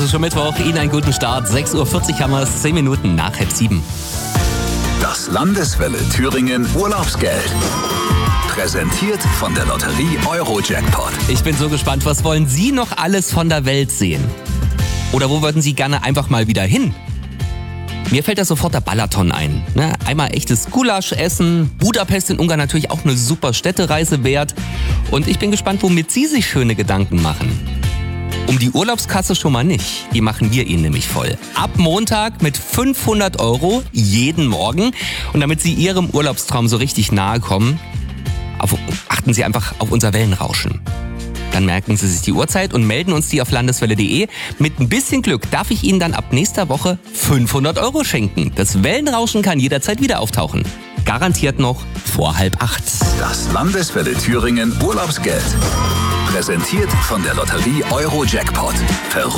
ist schon Mittwoch. Ihnen einen guten Start. 6.40 Uhr haben wir es, 10 Minuten nach 6:30. Das Landeswelle Thüringen Urlaubsgeld. Präsentiert von der Lotterie Eurojackpot. Ich bin so gespannt, was wollen Sie noch alles von der Welt sehen? Oder wo würden Sie gerne einfach mal wieder hin? Mir fällt da sofort der Balaton ein. Einmal echtes Gulasch essen, Budapest in Ungarn natürlich auch eine super Städtereise wert. Und ich bin gespannt, womit Sie sich schöne Gedanken machen. Um die Urlaubskasse schon mal nicht. Die machen wir Ihnen nämlich voll. Ab Montag mit 500 € jeden Morgen. Und damit Sie Ihrem Urlaubstraum so richtig nahe kommen, achten Sie einfach auf unser Wellenrauschen. Dann merken Sie sich die Uhrzeit und melden uns die auf landeswelle.de. Mit ein bisschen Glück darf ich Ihnen dann ab nächster Woche 500 € schenken. Das Wellenrauschen kann jederzeit wieder auftauchen. Garantiert noch vor 7:30. Das Landeswelle Thüringen Urlaubsgeld. Präsentiert von der Lotterie Eurojackpot.